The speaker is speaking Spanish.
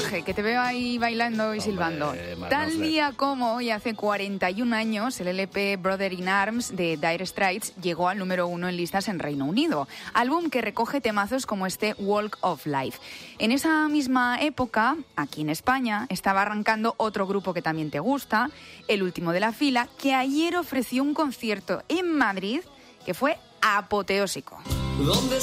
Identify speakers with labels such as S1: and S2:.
S1: Jorge, que te veo ahí bailando y silbando. Tal día como hoy, hace 41 años, el LP Brother in Arms de Dire Straits llegó al número 1 en listas en Reino Unido. Álbum que recoge temazos como este Walk of Life. En esa misma época, aquí en España, estaba arrancando otro grupo que también te gusta, El Último de la Fila, que ayer ofreció un concierto en Madrid que fue apoteósico.
S2: ¿Dónde